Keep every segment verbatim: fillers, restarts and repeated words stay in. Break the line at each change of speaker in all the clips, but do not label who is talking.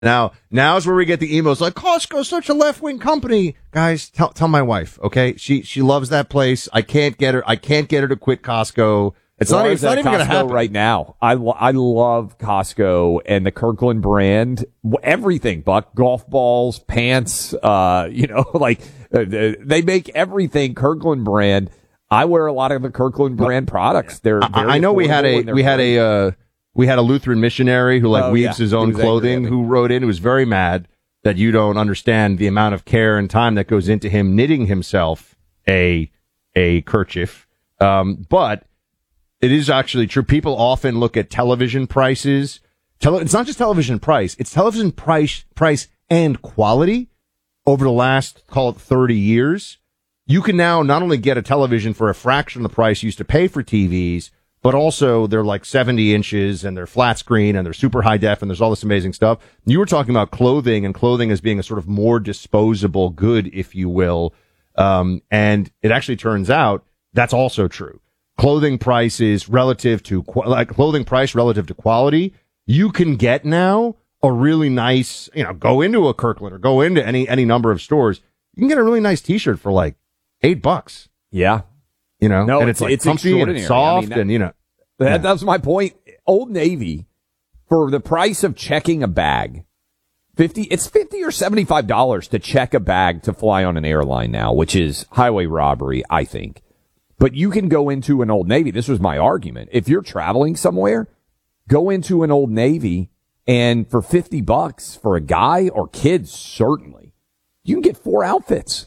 Now, now's where we get the emails like Costco's such a left-wing company. Guys, tell tell my wife, okay? She she loves that place. I can't get her. I can't get her to quit Costco. It's not, it's not even going to happen
right now. I lo- I love Costco and the Kirkland brand. Everything, Buck, golf balls, pants. Uh, you know, like uh, they make everything Kirkland brand. I wear a lot of the Kirkland brand products. They're
I, I know we had a we had a. Uh, We had a Lutheran missionary who like
oh,
weaves
yeah.
his own clothing who wrote in, who was very mad that you don't understand the amount of care and time that goes into him knitting himself a, a kerchief. Um, but it is actually true. People often look at television prices. Tele- it's not just television price. It's television price, price and quality over the last, call it thirty years. You can now not only get a television for a fraction of the price you used to pay for T Vs, but also they're like seventy inches and they're flat screen and they're super high def and there's all this amazing stuff. You were talking about clothing and clothing as being a sort of more disposable good, if you will. Um, and it actually turns out that's also true. Clothing prices relative to, like clothing price relative to quality, you can get now a really nice, you know, go into a Kirkland or go into any, any number of stores. You can get a really nice t-shirt for like eight bucks.
Yeah.
You know,
no,
and it's, it's like
it's
comfy and soft I mean, that, and, you know.
That,
yeah.
That's my point. Old Navy, for the price of checking a bag, fifty it's fifty or seventy-five dollars to check a bag to fly on an airline now, which is highway robbery, I think. But you can go into an Old Navy. This was my argument. If you're traveling somewhere, go into an Old Navy, and for fifty bucks for a guy or kids, certainly, you can get four outfits.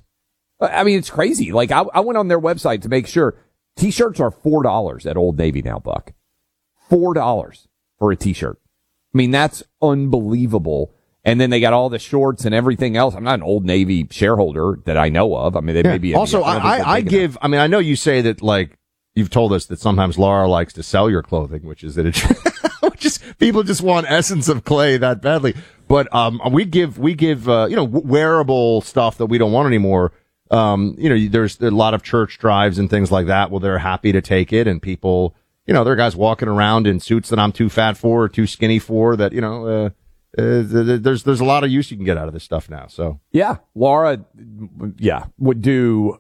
I mean, it's crazy. Like, I, I went on their website to make sure. T-shirts are four dollars at Old Navy now, Buck. four dollars for a T-shirt. I mean, that's unbelievable. And then they got all the shorts and everything else. I'm not an Old Navy shareholder that I know of. I mean, they yeah. may be.
Also, I, I, I give, enough. I mean, I know you say that, like, you've told us that sometimes Laura likes to sell your clothing, which is that it, which is, people just want Essence of Clay that badly. But, um, we give, we give, uh, you know, wearable stuff that we don't want anymore. Um, you know, there's a lot of church drives and things like that. Well, they're happy to take it, and people, you know, there are guys walking around in suits that I'm too fat for or too skinny for. That, you know, uh, uh, there's there's a lot of use you can get out of this stuff now. So
yeah, Laura, yeah, would do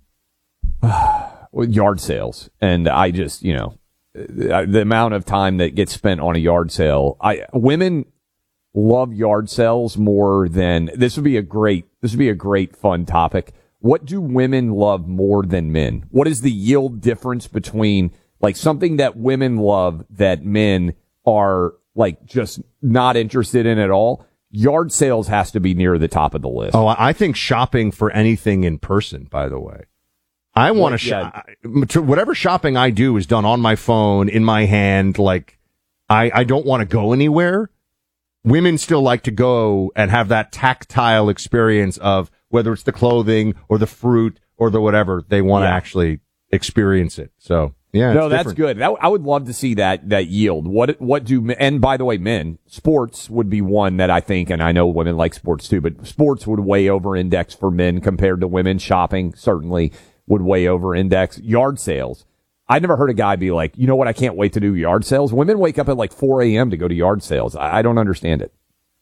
uh, yard sales, and I just, you know, the amount of time that gets spent on a yard sale. I women love yard sales more than this would be a great this would be a great fun topic. What do women love more than men? What is the yield difference between like something that women love that men are like just not interested in at all? Yard sales has to be near the top of the list.
Oh, I think shopping for anything in person, by the way. I want to shop. Yeah. Whatever shopping I do is done on my phone, in my hand. Like, I, I don't want to go anywhere. Women still like to go and have that tactile experience of whether it's the clothing or the fruit or the whatever, they want to yeah. actually experience it. So, yeah.
No, that's good. That, I would love to see that, that yield. What, what do, and by the way, men, sports would be one that I think, and I know women like sports too, but sports would way over index for men compared to women. Shopping certainly would way over index. Yard sales. I never heard a guy be like, you know what, I can't wait to do yard sales. Women wake up at like four a.m. to go to yard sales. I, I don't understand it.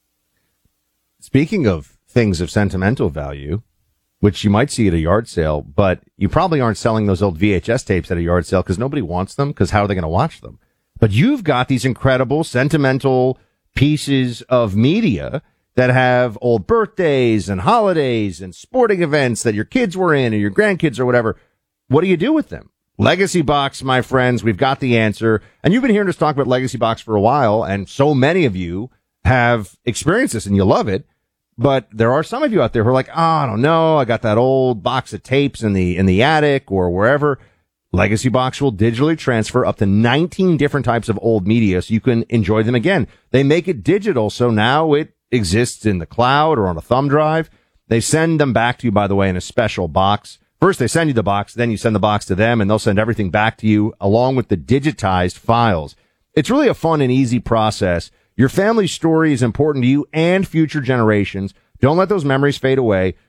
Speaking of things of sentimental value, which you might see at a yard sale, but you probably aren't selling those old V H S tapes at a yard sale because nobody wants them, because how are they going to watch them? But you've got these incredible sentimental pieces of media that have old birthdays and holidays and sporting events that your kids were in or your grandkids or whatever. What do you do with them? Legacy Box, my friends, we've got the answer. And you've been hearing us talk about Legacy Box for a while, and so many of you have experienced this and you love it. But there are some of you out there who are like, oh, I don't know, I got that old box of tapes in the in the attic or wherever. Legacy Box will digitally transfer up to nineteen different types of old media so you can enjoy them again. They make it digital, so now it exists in the cloud or on a thumb drive. They send them back to you, by the way, in a special box. First, they send you the box, then you send the box to them, and they'll send everything back to you along with the digitized files. It's really a fun and easy process. Your family's story is important to you and future generations. Don't let those memories fade away.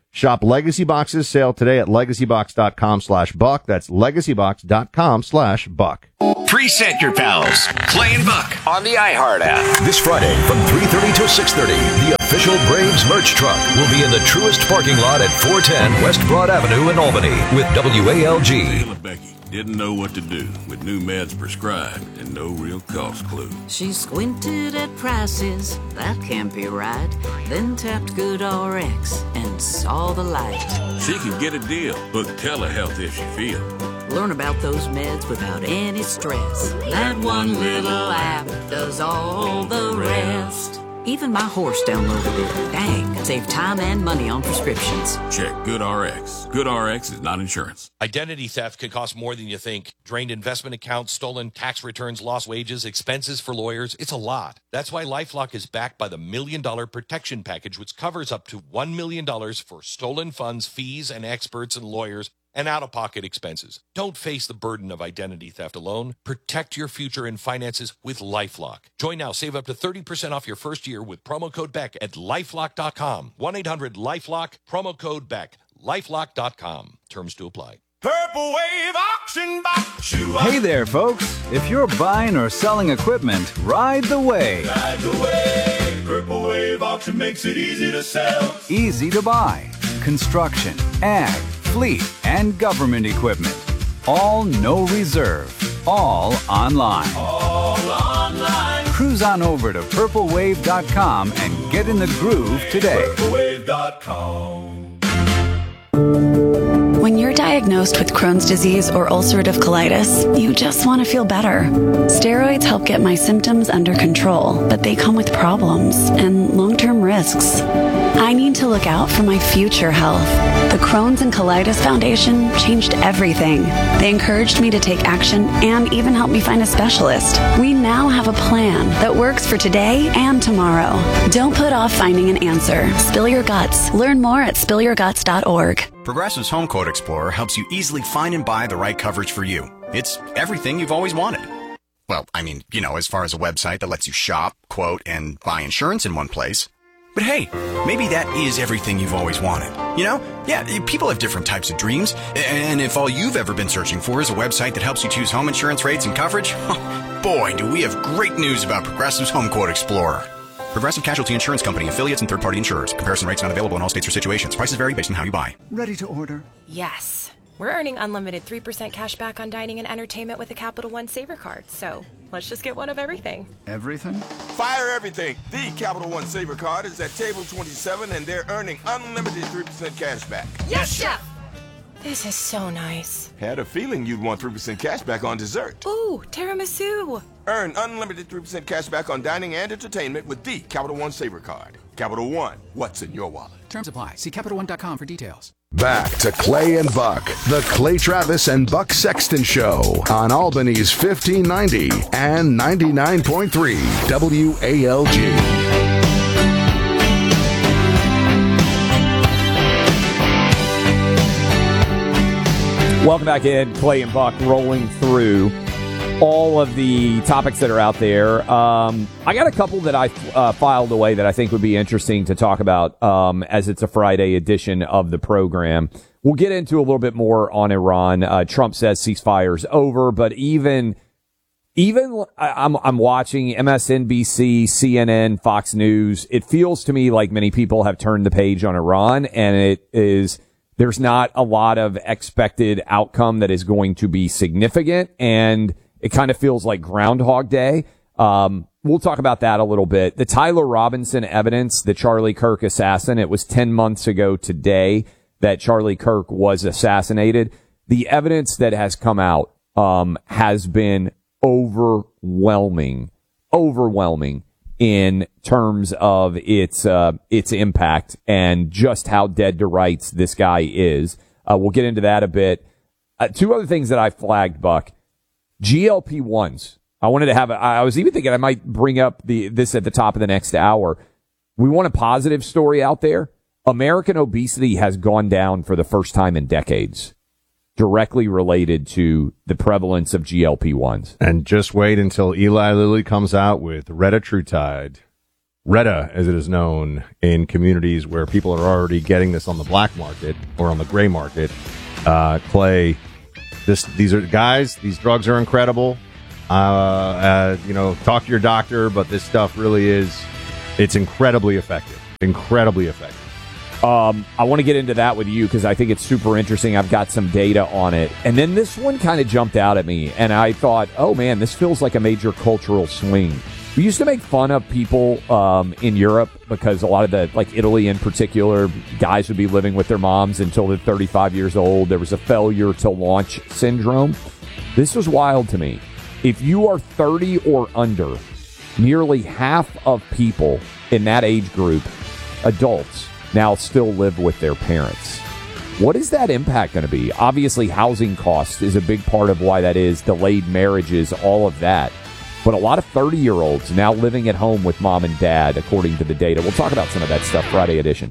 Shop Legacy Box's sale today at legacybox.com slash buck. That's legacybox.com slash buck.
Preset your pals. Clay and Buck on the iHeart app.
This Friday from three thirty to six thirty, the official Braves merch truck will be in the Truist parking lot at four ten West Broad Avenue in Albany with W A L G.
Becky didn't know what to do with new meds prescribed and no real cost clue.
She squinted at prices, that can't be right. Then tapped GoodRx and saw the light.
She could get a deal, book telehealth if she feels.
Learn about those meds without any stress. That one little app does all the rest. Even my horse downloaded it. Dang, save time and money on prescriptions.
Check GoodRx. GoodRx is not insurance.
Identity theft can cost more than you think. Drained investment accounts, stolen tax returns, lost wages, expenses for lawyers. It's a lot. That's why LifeLock is backed by the Million Dollar Protection Package, which covers up to one million dollars for stolen funds, fees, and experts and lawyers, and out-of-pocket expenses. Don't face the burden of identity theft alone. Protect your future and finances with LifeLock. Join now. Save up to thirty percent off your first year with promo code Beck at lifelock dot com. one eight hundred lifelock, promo code Beck. lifelock dot com. Terms to apply.
Purple Wave Auction Box.
Hey there, folks. If you're buying or selling equipment, ride the wave.
Ride the wave. Purple Wave Auction makes it easy to sell.
Easy to buy. Construction, ag, fleet, and government equipment. All no reserve. All online.
All online.
Cruise on over to purple wave dot com and get in the groove today.
purple wave dot com.
When you're diagnosed with Crohn's disease or ulcerative colitis, you just want to feel better. Steroids help get my symptoms under control, but they come with problems and long-term risks. I need to look out for my future health. The Crohn's and Colitis Foundation changed everything. They encouraged me to take action and even helped me find a specialist. We now have a plan that works for today and tomorrow. Don't put off finding an answer. Spill your guts. Learn more at spill your guts dot org.
Progressive's Home Quote Explorer helps you easily find and buy the right coverage for you. It's everything you've always wanted. Well, I mean, you know, as far as a website that lets you shop, quote, and buy insurance in one place. But hey, maybe that is everything you've always wanted. You know? Yeah, people have different types of dreams. And if all you've ever been searching for is a website that helps you choose home insurance rates and coverage, boy, do we have great news about Progressive's Home Quote Explorer. Progressive Casualty Insurance Company, affiliates, and third-party insurers. Comparison rates not available in all states or situations. Prices vary based on how you buy.
Ready to order?
Yes. We're earning unlimited three percent cash back on dining and entertainment with a Capital One Saver card. So let's just get one of everything.
Everything?
Fire everything. The Capital One Saver card is at table twenty-seven, and they're earning unlimited three percent cash back.
Yes, Chef! This is so nice.
Had a feeling you'd want three percent cash back on dessert.
Ooh, tiramisu.
Earn unlimited three percent cash back on dining and entertainment with the Capital One Saver card. Capital One, what's in your wallet?
Terms apply. See Capital One dot com for details.
Back to Clay and Buck, the Clay Travis and Buck Sexton Show on Albany's fifteen ninety and ninety-nine point three W A L G.
Welcome back in. Clay and Buck rolling through all of the topics that are out there. Um, I got a couple that I uh, filed away that I think would be interesting to talk about um, as it's a Friday edition of the program. We'll get into a little bit more on Iran. Uh, Trump says ceasefire's over, but even even I'm I'm watching M S N B C, C N N, Fox News. It feels to me like many people have turned the page on Iran, and it is there's not a lot of expected outcome that is going to be significant, and it kind of feels like Groundhog Day. Um, we'll talk about that a little bit. The Tyler Robinson evidence, the Charlie Kirk assassin, it was ten months ago today that Charlie Kirk was assassinated. The evidence that has come out um, has been overwhelming, overwhelming in terms of its uh, its impact and just how dead to rights this guy is. Uh, we'll get into that a bit. Uh, two other things that I flagged, Buck. G L P ones. I wanted to have, a, I was even thinking I might bring up the this at the top of the next hour. We want a positive story out there. American obesity has gone down for the first time in decades, directly related to the prevalence of G L P ones.
And just wait until Eli Lilly comes out with Retatrutide. Retta, as it is known in communities where people are already getting this on the black market or on the gray market. Uh, Clay, this these are guys. These drugs are incredible. Uh, uh, you know, talk to your doctor, but this stuff really is. It's incredibly effective. Incredibly effective.
Um, I want to get into that with you because I think it's super interesting. I've got some data on it. And then this one kind of jumped out at me, and I thought, oh, man, this feels like a major cultural swing. We used to make fun of people um, in Europe because a lot of the, like Italy in particular, guys would be living with their moms until they're thirty-five years old. There was a failure to launch syndrome. This was wild to me. If you are thirty or under, nearly half of people in that age group, adults, now still live with their parents. What is that impact going to be? Obviously, housing costs is a big part of why that is, delayed marriages, all of that. But a lot of thirty-year-olds now living at home with mom and dad, according to the data. We'll talk about some of that stuff Friday edition.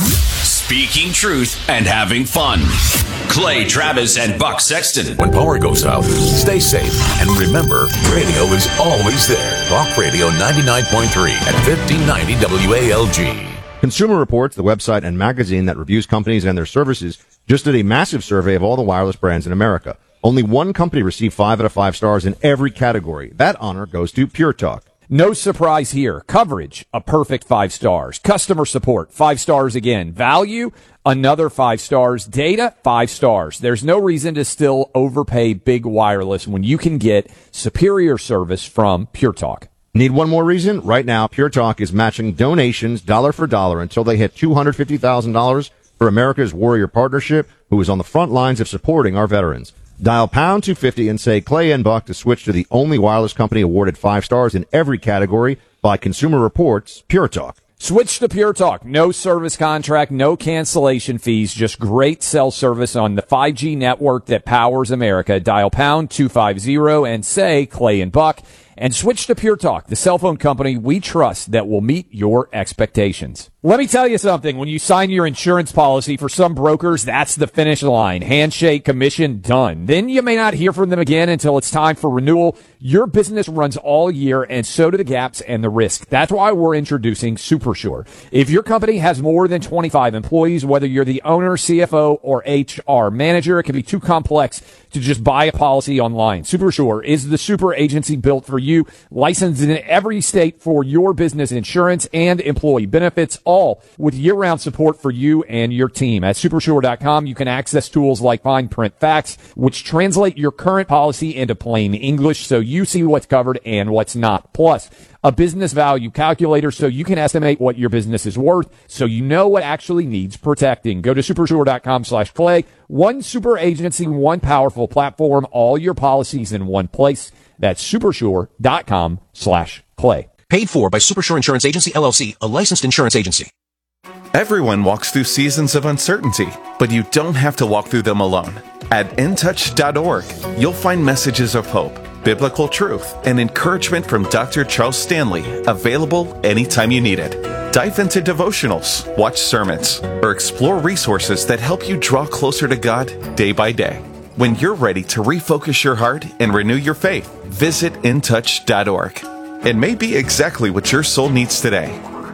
Speaking truth and having fun. Clay Travis and Buck Sexton.
When power goes out, stay safe. And remember, radio is always there. Talk Radio ninety-nine point three at fifteen ninety W A L G.
Consumer Reports, the website and magazine that reviews companies and their services, just did a massive survey of all the wireless brands in America. Only one company received five out of five stars in every category. That honor goes to Pure Talk.
No surprise here. Coverage, a perfect five stars. Customer support, five stars again. Value, another five stars. Data, five stars. There's no reason to still overpay big wireless when you can get superior service from Pure Talk.
Need one more reason? Right now, Pure Talk is matching donations dollar for dollar until they hit two hundred fifty thousand dollars for America's Warrior Partnership, who is on the front lines of supporting our veterans. Dial pound two fifty and say Clay and Buck to switch to the only wireless company awarded five stars in every category by Consumer Reports, Pure Talk.
Switch to Pure Talk. No service contract, no cancellation fees, just great cell service on the five G network that powers America. Dial pound two fifty and say Clay and Buck. And switch to Pure Talk, the cell phone company we trust that will meet your expectations. Let me tell you something. When you sign your insurance policy, for some brokers, that's the finish line. Handshake, commission, done. Then you may not hear from them again until it's time for renewal. Your business runs all year, and so do the gaps and the risk. That's why we're introducing SuperSure. If your company has more than twenty-five employees, whether you're the owner, C F O, or H R manager, it can be too complex to just buy a policy online. SuperSure is the super agency built for you, licensed in every state for your business insurance and employee benefits, all with year-round support for you and your team. At supersure dot com, you can access tools like Fine Print Facts, which translate your current policy into plain English so you see what's covered and what's not. Plus, a business value calculator so you can estimate what your business is worth so you know what actually needs protecting. Go to supersure dot com slash Clay. One super agency, one powerful platform, all your policies in one place. That's supersure dot com slash Clay.
Paid for by Supersure Insurance Agency, L L C, a licensed insurance agency.
Everyone walks through seasons of uncertainty, but you don't have to walk through them alone. At in touch dot org, you'll find messages of hope, biblical truth, and encouragement from Doctor Charles Stanley, available anytime you need it. Dive into devotionals, watch sermons, or explore resources that help you draw closer to God day by day. When you're ready to refocus your heart and renew your faith, visit in touch dot org. It may be exactly what your soul needs today.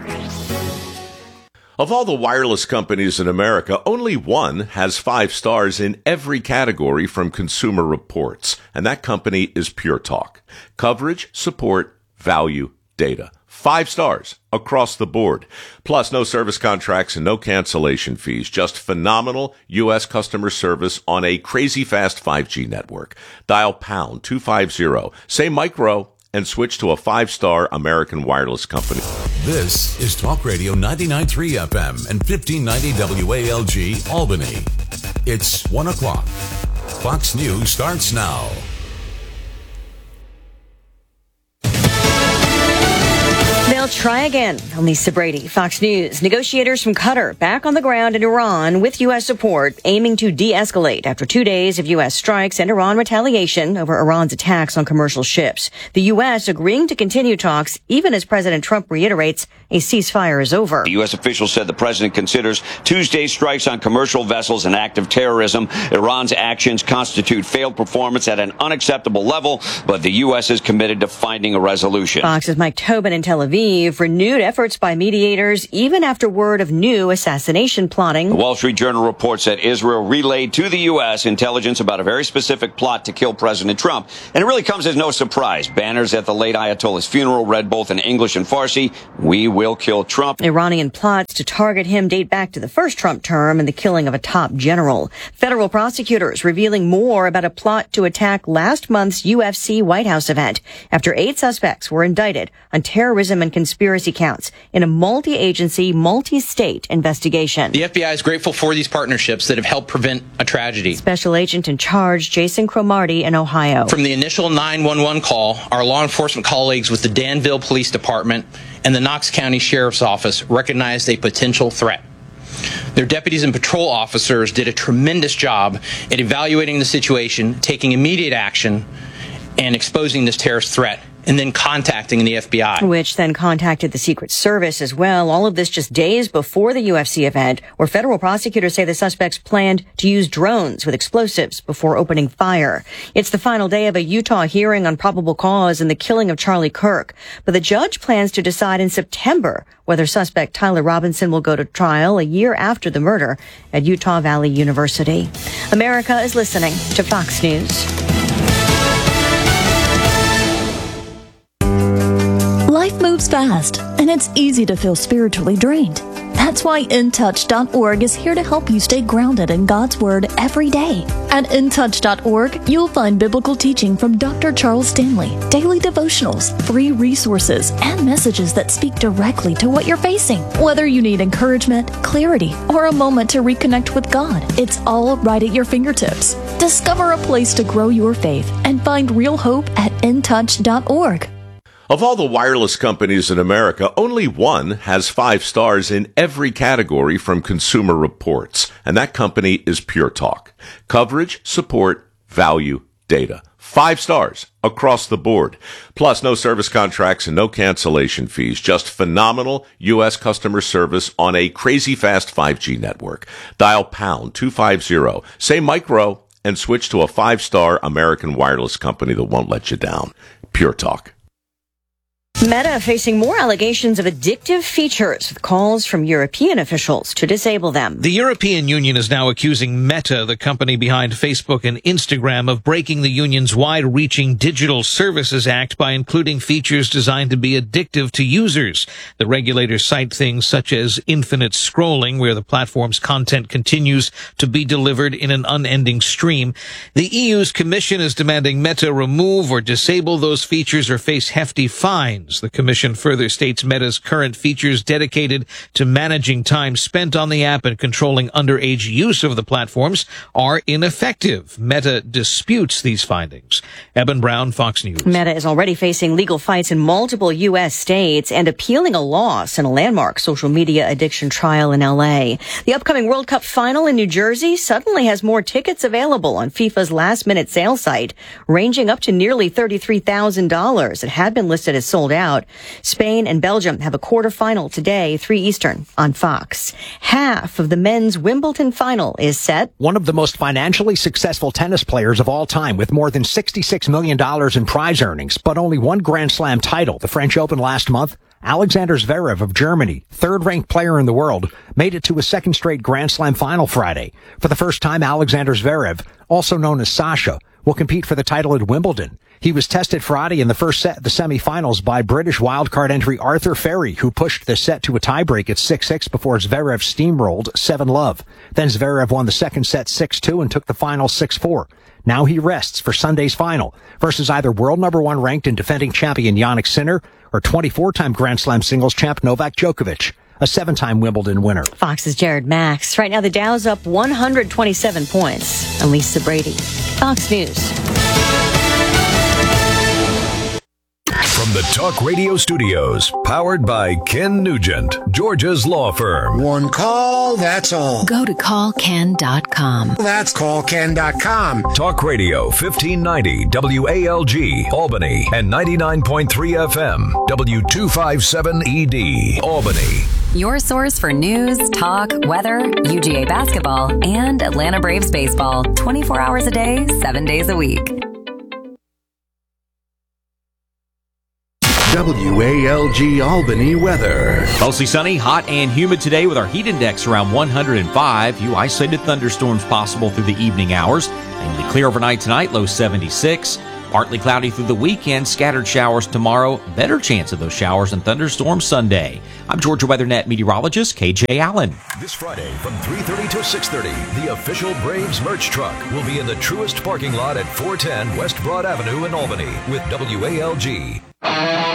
Of all the wireless companies in America, only one has five stars in every category from Consumer Reports, and that company is Pure Talk. Coverage, support, value, data. Five stars across the board. Plus, no service contracts and no cancellation fees. Just phenomenal U S customer service on a crazy fast five G network. Dial pound two fifty, say micro, and switch to a five-star American wireless company.
This is Talk Radio ninety-nine point three F M and fifteen ninety W A L G, Albany. It's one o'clock. Fox News starts now.
They'll try again. I'm Lisa Brady, Fox News. Negotiators from Qatar back on the ground in Iran with U S support, aiming to de-escalate after two days of U S strikes and Iran retaliation over Iran's attacks on commercial ships. The U S agreeing to continue talks even as President Trump reiterates a ceasefire is over.
The U S official said the president considers Tuesday's strikes on commercial vessels an act of terrorism. Iran's actions constitute failed performance at an unacceptable level, but the U S is committed to finding a resolution.
Fox's Mike Tobin in Tel Aviv. Aviv, renewed efforts by mediators even after word of new assassination plotting.
The Wall Street Journal reports that Israel relayed to the U S intelligence about a very specific plot to kill President Trump. And it really comes as no surprise. Banners at the late Ayatollah's funeral read both in English and Farsi, "We will kill Trump."
Iranian plots to target him date back to the first Trump term and the killing of a top general. Federal prosecutors revealing more about a plot to attack last month's U F C White House event after eight suspects were indicted on terrorism and conspiracy counts in a multi-agency, multi-state investigation.
The F B I is grateful for these partnerships that have helped prevent a tragedy.
Special agent in charge Jason Cromartie in Ohio.
From the initial nine one one call, our law enforcement colleagues with the Danville Police Department and the Knox County Sheriff's Office recognized a potential threat. Their deputies and patrol officers did a tremendous job at evaluating the situation, taking immediate action, and exposing this terrorist threat, and then contacting the F B I.
Which then contacted the Secret Service as well. All of this just days before the U F C event, where federal prosecutors say the suspects planned to use drones with explosives before opening fire. It's the final day of a Utah hearing on probable cause in the killing of Charlie Kirk. But the judge plans to decide in September whether suspect Tyler Robinson will go to trial a year after the murder at Utah Valley University. America is listening to Fox News.
Life moves fast, and it's easy to feel spiritually drained. That's why in touch dot org is here to help you stay grounded in God's Word every day. At in touch dot org, you'll find biblical teaching from Doctor Charles Stanley, daily devotionals, free resources, and messages that speak directly to what you're facing. Whether you need encouragement, clarity, or a moment to reconnect with God, it's all right at your fingertips. Discover a place to grow your faith and find real hope at in touch dot org.
Of all the wireless companies in America, only one has five stars in every category from Consumer Reports, and that company is Pure Talk. Coverage, support, value, data. Five stars across the board. Plus, no service contracts and no cancellation fees. Just phenomenal U S customer service on a crazy fast five G network. Dial pound two fifty, say micro, and switch to a five-star American wireless company that won't let you down. Pure Talk.
Meta facing more allegations of addictive features with calls from European officials to disable them.
The European Union is now accusing Meta, the company behind Facebook and Instagram, of breaking the union's wide-reaching Digital Services Act by including features designed to be addictive to users. The regulators cite things such as infinite scrolling, where the platform's content continues to be delivered in an unending stream. The E U's Commission is demanding Meta remove or disable those features or face hefty fines. The Commission further states Meta's current features dedicated to managing time spent on the app and controlling underage use of the platforms are ineffective. Meta disputes these findings. Eben Brown, Fox News.
Meta is already facing legal fights in multiple U S states and appealing a loss in a landmark social media addiction trial in L A. The upcoming World Cup final in New Jersey suddenly has more tickets available on FIFA's last-minute sale site, ranging up to nearly thirty-three thousand dollars. It had been listed as sold out. Out. Spain and Belgium have a quarterfinal today, three Eastern, on Fox. Half of the men's Wimbledon final is set.
One of the most financially successful tennis players of all time, with more than sixty-six million dollars in prize earnings, but only one Grand Slam title, the French Open last month. Alexander Zverev of Germany, third-ranked player in the world, made it to a second straight Grand Slam final Friday. For the first time, Alexander Zverev, also known as Sasha, will compete for the title at Wimbledon. He was tested Friday in the first set of the semifinals by British wildcard entry Arthur Ferry, who pushed the set to a tiebreak at six six before Zverev steamrolled seven love. Then Zverev won the second set six two and took the final six four. Now he rests for Sunday's final versus either world number one ranked and defending champion Jannik Sinner or twenty-four-time Grand Slam singles champ Novak Djokovic, a seven-time Wimbledon winner.
Fox's Jared Max. Right now the Dow's up one hundred twenty-seven points. I'm Lisa Brady, Fox News.
From the Talk Radio Studios, powered by Ken Nugent, Georgia's law firm.
One call, that's all.
Go to call ken dot com.
That's call ken dot com.
Talk Radio fifteen ninety W A L G, Albany, and ninety-nine point three F M, W two fifty-seven E D, Albany.
Your source for news, talk, weather, U G A basketball, and Atlanta Braves baseball. twenty-four hours a day, seven days a week.
W A L G Albany weather.
Mostly sunny, hot and humid today with our heat index around one hundred five. Few isolated thunderstorms possible through the evening hours. Mainly clear overnight tonight, low seventy-six. Partly cloudy through the weekend, scattered showers tomorrow. Better chance of those showers and thunderstorms Sunday. I'm Georgia WeatherNet meteorologist K J Allen.
This Friday from three thirty to six thirty, the official Braves merch truck will be in the Truist parking lot at four ten West Broad Avenue in Albany with W A L G.